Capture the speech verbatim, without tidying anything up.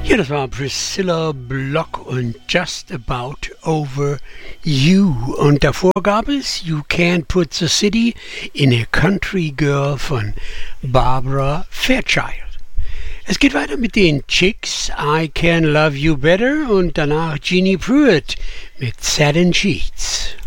Ja, das war Priscilla Block und Just About Over You. Und davor gab es You Can't Put the City in a Country Girl von Barbara Fairchild. Es geht weiter mit den Chicks, I Can Love You Better und danach Jeannie Pruitt mit Satin Sheets.